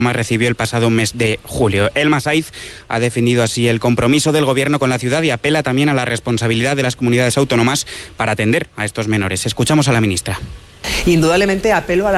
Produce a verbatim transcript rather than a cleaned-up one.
más recibió el pasado mes de julio. Elma Saiz ha defendido así el compromiso del Gobierno con la ciudad y apela también a la responsabilidad de las comunidades autónomas para atender a estos menores. Escuchamos a la ministra. Indudablemente apelo a la